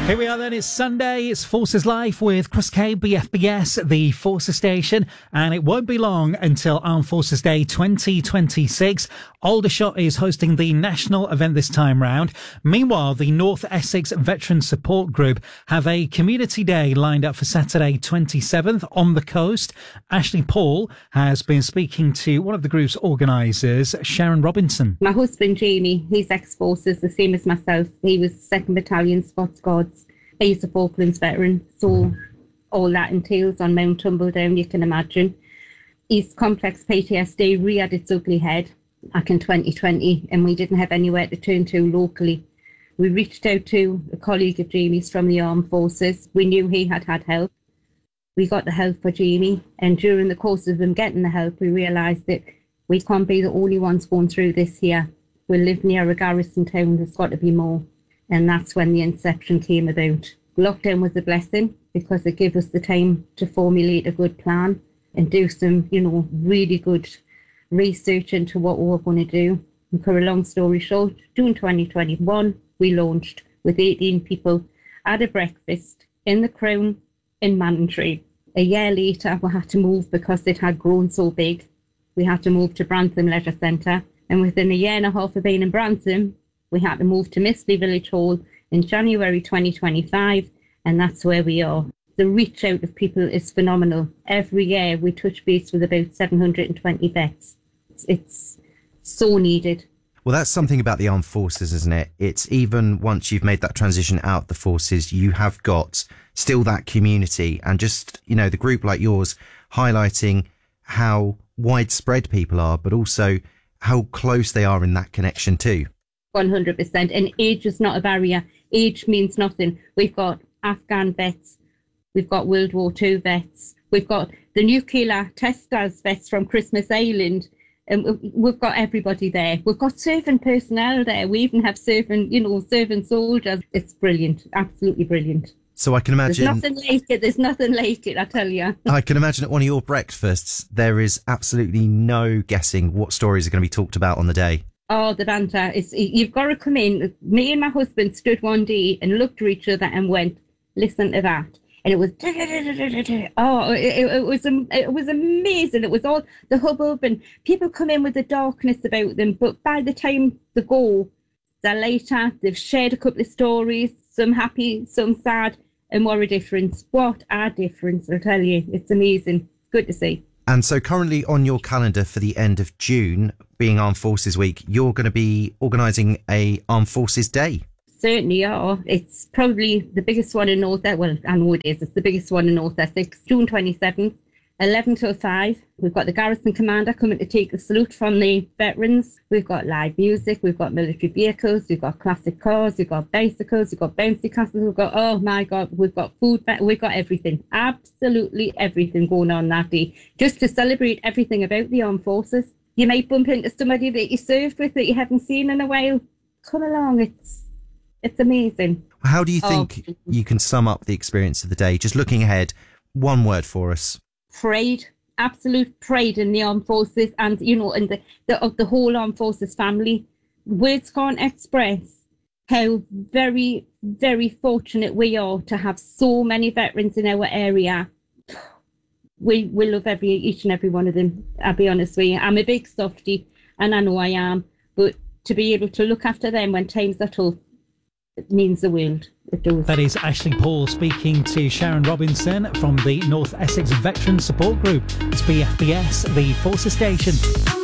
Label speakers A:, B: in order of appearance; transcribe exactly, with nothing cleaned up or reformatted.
A: Here we are then, it's Sunday, it's Forces Life with Chris K, B F B S, the Forces Station, and it won't be long until Armed Forces Day twenty twenty-six. Aldershot is hosting the national event this time round. Meanwhile, the North Essex Veteran Support Group have a community day lined up for Saturday twenty-seventh on the coast. Ashley Paul has been speaking to one of the group's organisers, Sharon Robinson.
B: My husband Jamie, he's ex-forces, the same as myself. He was second Battalion Scots Guards. He's a Falklands veteran, so all that entails on Mount Tumbledown, you can imagine. His complex P T S D reared its ugly head back in twenty twenty, and we didn't have anywhere to turn to locally. We reached out to a colleague of Jamie's from the Armed Forces. We knew he had had help. We got the help for Jamie, and during the course of them getting the help, we realised that we can't be the only ones going through this here. We live near a garrison town, there's got to be more. And that's when the inception came about. Lockdown was a blessing because it gave us the time to formulate a good plan and do some, you know, really good research into what we were going to do. And for a long story short, June twenty twenty-one, we launched with eighteen people at a breakfast in the Crown in Manningtree. A year later, we had to move because it had grown so big. We had to move to Brantham Leisure Centre. And within a year and a half of being in Brantham, we had to move to Mistley Village Hall in January twenty twenty-five, and that's where we are. The reach out of people is phenomenal. Every year we touch base with about seven hundred twenty vets. It's, it's so needed.
C: Well, that's something about the armed forces, isn't it? It's even once you've made that transition out the forces, you have got still that community, and just, you know, the group like yours highlighting how widespread people are, but also how close they are in that connection too.
B: one hundred percent. And age is not a barrier. Age means nothing. We've got Afghan vets. We've got World War Two vets. We've got the nuclear testers vets from Christmas Island. And we've got everybody there. We've got serving personnel there. We even have serving, you know, serving soldiers. It's brilliant. Absolutely brilliant.
C: So I can imagine...
B: There's nothing like it. There's nothing like it, I tell you.
C: I can imagine at one of your breakfasts, there is absolutely no guessing what stories are going to be talked about on the day.
B: Oh, the banter. It's, you've got to come in. Me and my husband stood one day and looked at each other and went, listen to that. And it was, oh, it, it, was, it was amazing. It was all the hubbub, and people come in with the darkness about them. But by the time they go, they're later, they've shared a couple of stories, some happy, some sad. And what a difference. What a difference, I'll tell you. It's amazing. Good to see.
C: And so currently on your calendar for the end of June, being Armed Forces Week, you're going to be organising a Armed Forces Day.
B: Certainly are. It's probably the biggest one in North Essex. Well, I know it is. It's the biggest one in North Essex. June twenty-seventh, eleven till five. We've got the Garrison Commander coming to take the salute from the veterans. We've got live music. We've got military vehicles. We've got classic cars. We've got bicycles. We've got bouncy castles. We've got, oh my God, we've got food. We've got everything. Absolutely everything going on that day. Just to celebrate everything about the armed forces. You might bump into somebody that you served with that you haven't seen in a while. Come along. It's it's amazing.
C: How do you think oh. you can sum up the experience of the day? Just looking ahead, one word for us.
B: Pride. Absolute pride in the armed forces, and you know, in the, the of the whole armed forces family. Words can't express how very, very fortunate we are to have so many veterans in our area. We we love every each and every one of them. I'll be honest with you. I'm a big softie, and I know I am, but to be able to look after them when times are tough, it means the world. It does.
A: That is Ashley Paul speaking to Sharon Robinson from the North Essex Veteran Support Group. It's B F B S, the Forces Station.